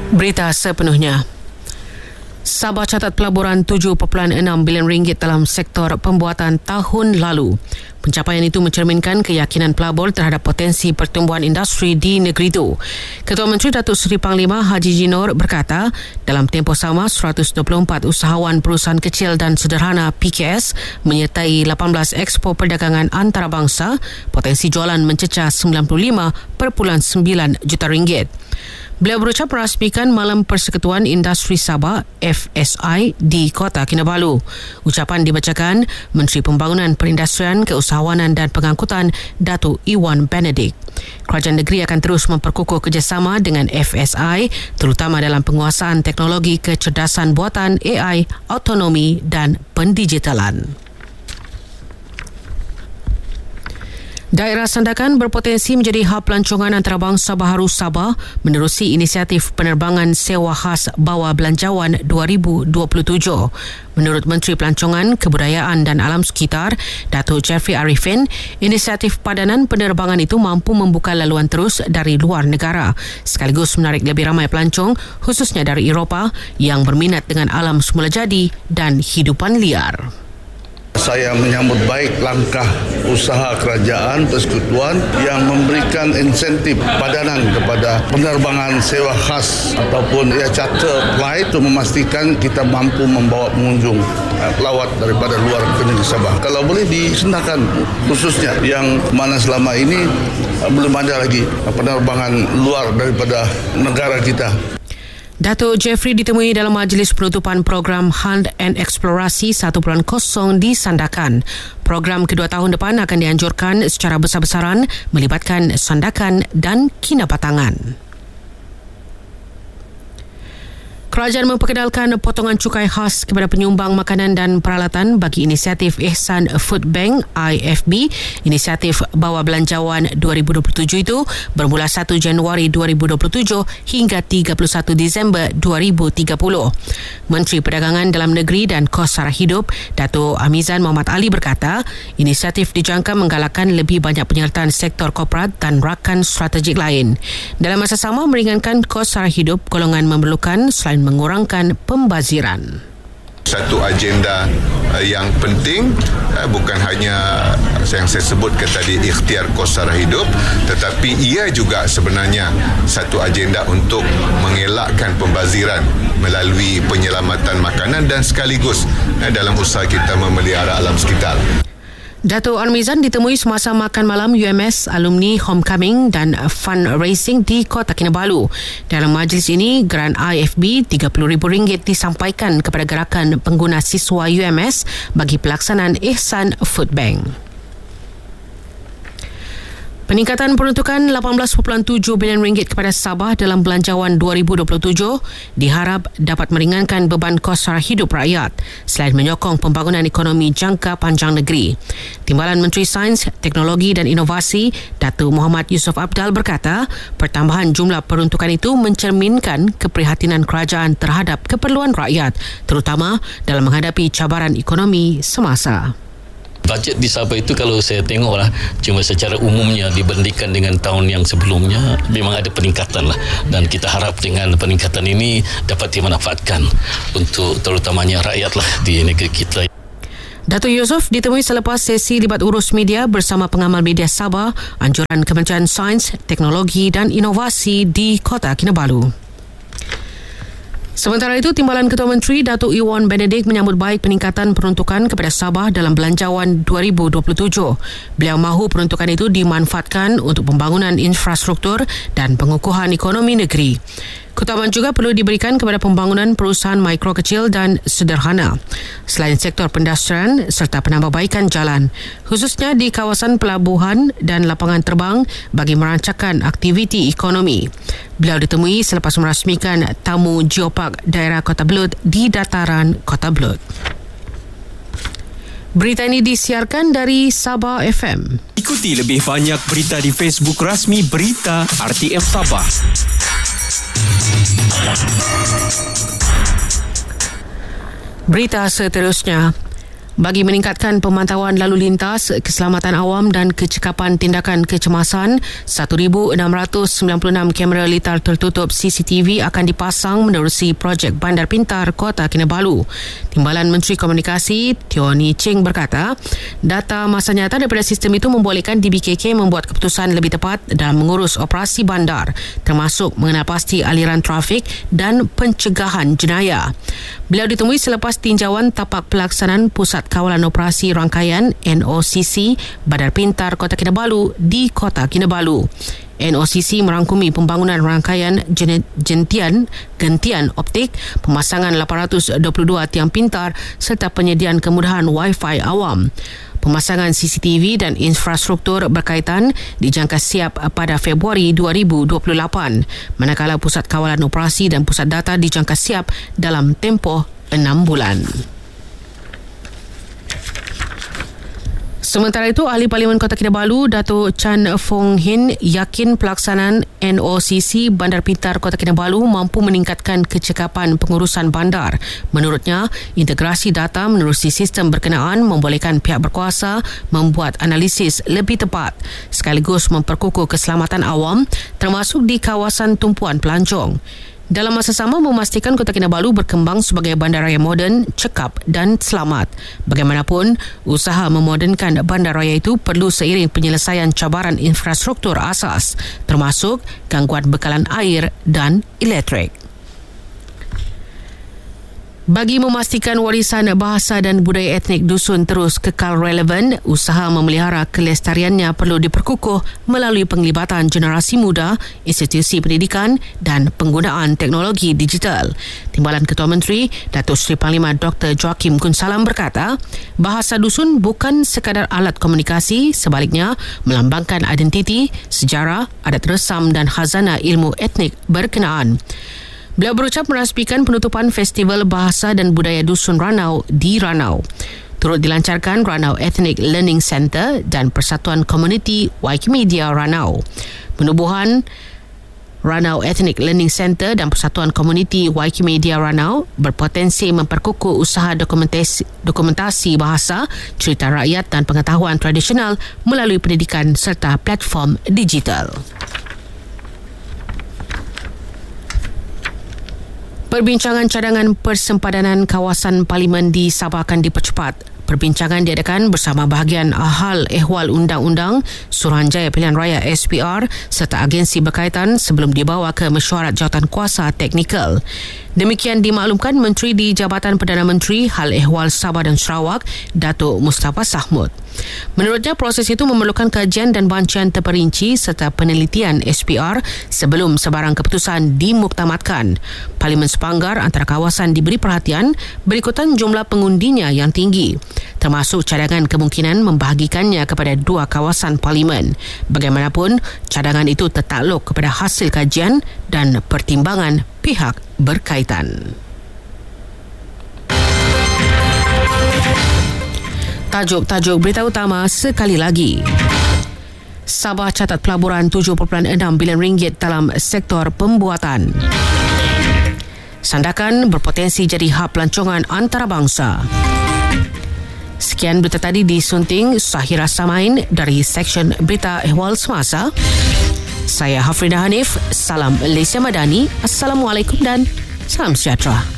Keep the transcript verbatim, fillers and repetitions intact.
Berita sepenuhnya. Sabah catat pelaburan tujuh perpuluhan enam bilion ringgit dalam sektor pembuatan tahun lalu. Pencapaian itu mencerminkan keyakinan pelabur terhadap potensi pertumbuhan industri di negeri itu. Ketua Menteri Datuk Seri Panglima Haji Jinor berkata, dalam tempoh sama seratus dua puluh empat usahawan perusahaan kecil dan sederhana P K S menyertai lapan belas ekspor perdagangan antarabangsa, potensi jualan mencecah sembilan puluh lima perpuluhan sembilan juta ringgit. Beliau berucap merasmikan Malam Persekutuan Industri Sabah F S I di Kota Kinabalu. Ucapan dibacakan Menteri Pembangunan Perindustrian, Keusahawanan dan Pengangkutan Datuk Iwan Benedict. Kerajaan negeri akan terus memperkukuh kerjasama dengan F S I terutama dalam penguasaan teknologi kecerdasan buatan A I, autonomi dan pendigitalan. Daerah Sandakan berpotensi menjadi hub pelancongan antarabangsa baharu Sabah menerusi inisiatif penerbangan sewa khas bawah belanjawan dua ribu dua puluh tujuh. Menurut Menteri Pelancongan, Kebudayaan dan Alam Sekitar, Datuk Jeffrey Arifin, inisiatif padanan penerbangan itu mampu membuka laluan terus dari luar negara sekaligus menarik lebih ramai pelancong khususnya dari Eropah yang berminat dengan alam semula jadi dan hidupan liar. Saya menyambut baik langkah usaha kerajaan persekutuan yang memberikan insentif padanan kepada penerbangan sewa khas ataupun ya charter flight untuk memastikan kita mampu membawa pengunjung uh, pelawat daripada luar ke negeri Sabah. Kalau boleh disendakan khususnya yang mana selama ini uh, belum ada lagi uh, penerbangan luar daripada negara kita. Datuk Jeffrey ditemui dalam majlis penutupan program Hunt and Eksplorasi satu titik kosong di Sandakan. Program kedua tahun depan akan dianjurkan secara besar-besaran melibatkan Sandakan dan Kinabatangan. Kerajaan memperkenalkan potongan cukai khas kepada penyumbang makanan dan peralatan bagi inisiatif Ihsan Food Bank I F B. Inisiatif bawah belanjawan dua ribu dua puluh tujuh itu bermula satu Januari dua ribu dua puluh tujuh hingga tiga puluh satu Disember dua ribu tiga puluh. Menteri Perdagangan Dalam Negeri dan Kos Sara Hidup, Datuk Amizan Muhammad Ali berkata, inisiatif dijangka menggalakkan lebih banyak penyertaan sektor korporat dan rakan strategik lain. Dalam masa sama, meringankan kos sara hidup golongan memerlukan selain mengurangkan pembaziran. Satu agenda uh, yang penting uh, bukan hanya yang saya sebutkan tadi ikhtiar kos sara hidup, tetapi ia juga sebenarnya satu agenda untuk mengelakkan pembaziran melalui penyelamatan makanan dan sekaligus uh, dalam usaha kita memelihara alam sekitar. Datuk Armizan ditemui semasa makan malam U M S Alumni Homecoming dan Fundraising di Kota Kinabalu. Dalam majlis ini, geran I F B tiga puluh ribu ringgit disampaikan kepada gerakan pengguna siswa U M S bagi pelaksanaan Ihsan Food Bank. Peningkatan peruntukan lapan belas perpuluhan tujuh bilion ringgit kepada Sabah dalam belanjawan dua ribu dua puluh tujuh diharap dapat meringankan beban kos sara hidup rakyat selain menyokong pembangunan ekonomi jangka panjang negeri. Timbalan Menteri Sains, Teknologi dan Inovasi, Datuk Muhammad Yusof Abdal berkata, pertambahan jumlah peruntukan itu mencerminkan keprihatinan kerajaan terhadap keperluan rakyat, terutama dalam menghadapi cabaran ekonomi semasa. Bajet di Sabah itu kalau saya tengoklah cuma secara umumnya dibandingkan dengan tahun yang sebelumnya memang ada peningkatan lah, dan kita harap dengan peningkatan ini dapat dimanfaatkan untuk terutamanya rakyat lah di negeri kita. Datuk Yusof ditemui selepas sesi libat urus media bersama pengamal media Sabah, anjuran Kementerian Sains, Teknologi dan Inovasi di Kota Kinabalu. Sementara itu, Timbalan Ketua Menteri Datuk Iwan Benedict menyambut baik peningkatan peruntukan kepada Sabah dalam belanjawan dua ribu dua puluh tujuh. Beliau mahu peruntukan itu dimanfaatkan untuk pembangunan infrastruktur dan pengukuhan ekonomi negeri. Keutamaan juga perlu diberikan kepada pembangunan perusahaan mikro kecil dan sederhana selain sektor perindustrian serta penambahbaikan jalan, khususnya di kawasan pelabuhan dan lapangan terbang bagi merancangkan aktiviti ekonomi. Beliau ditemui selepas merasmikan tamu Geopark daerah Kota Belud di dataran Kota Belud. Berita ini disiarkan dari Sabah F M. Ikuti lebih banyak berita di Facebook rasmi Berita R T M Sabah. Berita seterusnya. Bagi meningkatkan pemantauan lalu lintas, keselamatan awam dan kecekapan tindakan kecemasan, seribu enam ratus sembilan puluh enam kamera litar tertutup C C T V akan dipasang menerusi projek Bandar Pintar Kota Kinabalu. Timbalan Menteri Komunikasi Teo Ni Ching berkata, data masa nyata daripada sistem itu membolehkan D B K K membuat keputusan lebih tepat dalam mengurus operasi bandar, termasuk mengenal pasti aliran trafik dan pencegahan jenayah. Beliau ditemui selepas tinjauan tapak pelaksanaan Pusat Kawalan Operasi Rangkaian N O C C Bandar Pintar Kota Kinabalu di Kota Kinabalu. N O C C merangkumi pembangunan rangkaian gentian, gentian optik, pemasangan lapan ratus dua puluh dua tiang pintar serta penyediaan kemudahan Wi-Fi awam. Pemasangan C C T V dan infrastruktur berkaitan dijangka siap pada Februari dua ribu dua puluh lapan, manakala Pusat Kawalan Operasi dan Pusat Data dijangka siap dalam tempoh enam bulan. Sementara itu, Ahli Parlimen Kota Kinabalu, Dato' Chan Fong Hin, yakin pelaksanaan N O C C Bandar Pintar Kota Kinabalu mampu meningkatkan kecekapan pengurusan bandar. Menurutnya, integrasi data menerusi sistem berkenaan membolehkan pihak berkuasa membuat analisis lebih tepat sekaligus memperkukuh keselamatan awam termasuk di kawasan tumpuan pelancong. Dalam masa sama, memastikan Kota Kinabalu berkembang sebagai bandaraya moden, cekap dan selamat. Bagaimanapun, usaha memodernkan bandaraya itu perlu seiring penyelesaian cabaran infrastruktur asas, termasuk gangguan bekalan air dan elektrik. Bagi memastikan warisan bahasa dan budaya etnik dusun terus kekal relevan, usaha memelihara kelestariannya perlu diperkukuh melalui penglibatan generasi muda, institusi pendidikan dan penggunaan teknologi digital. Timbalan Ketua Menteri, Datuk Seri Panglima Doktor Joakim Gunsalam berkata, bahasa dusun bukan sekadar alat komunikasi, sebaliknya melambangkan identiti, sejarah, adat resam dan khazanah ilmu etnik berkenaan. Beliau berucap merasmikan penutupan Festival Bahasa dan Budaya Dusun Ranau di Ranau. Turut dilancarkan Ranau Ethnic Learning Centre dan Persatuan Komuniti Wikimedia Ranau. Penubuhan Ranau Ethnic Learning Centre dan Persatuan Komuniti Wikimedia Ranau berpotensi memperkukuh usaha dokumentasi, dokumentasi bahasa, cerita rakyat dan pengetahuan tradisional melalui pendidikan serta platform digital. Perbincangan cadangan persempadanan kawasan Parlimen di Sabah akan dipercepat. Perbincangan diadakan bersama bahagian hal ehwal undang-undang, Suruhanjaya Pilihan Raya S P R serta agensi berkaitan sebelum dibawa ke mesyuarat jawatankuasa teknikal. Demikian dimaklumkan Menteri di Jabatan Perdana Menteri Hal Ehwal Sabah dan Sarawak, Datuk Mustafa Sahmud. Menurutnya, proses itu memerlukan kajian dan bancian terperinci serta penelitian S P R sebelum sebarang keputusan dimuktamadkan. Parlimen Sepanggar antara kawasan diberi perhatian berikutan jumlah pengundinya yang tinggi, termasuk cadangan kemungkinan membahagikannya kepada dua kawasan Parlimen. Bagaimanapun, cadangan itu tertakluk kepada hasil kajian dan pertimbangan pihak berkaitan. Tajuk-tajuk berita utama sekali lagi. Sabah catat pelaburan tujuh perpuluhan enam bilion ringgit dalam sektor pembuatan. Sandakan berpotensi jadi hub pelancongan antarabangsa. Sekian berita tadi disunting Sahira Samain dari Seksyen Berita Ehwal Semasa. Saya Hafridah Hanif. Salam Malaysia Madani. Assalamualaikum dan salam sejahtera.